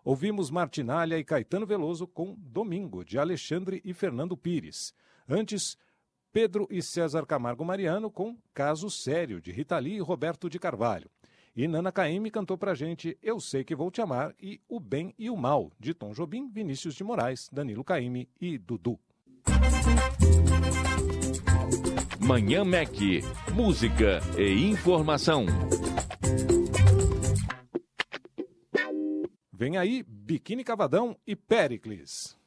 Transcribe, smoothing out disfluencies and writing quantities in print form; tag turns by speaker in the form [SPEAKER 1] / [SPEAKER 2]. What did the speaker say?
[SPEAKER 1] Ouvimos Martinalha e Caetano Veloso com Domingo, de Alexandre e Fernando Pires. Antes, Pedro e César Camargo Mariano com Caso Sério, de Rita Lee e Roberto de Carvalho. E Nana Caymmi cantou pra gente Eu Sei Que Vou Te Amar e O Bem e o Mal, de Tom Jobim, Vinícius de Moraes, Danilo Caymmi e Dudu.
[SPEAKER 2] Manhã Mac, música e informação.
[SPEAKER 1] Vem aí Biquíni Cavadão e Péricles.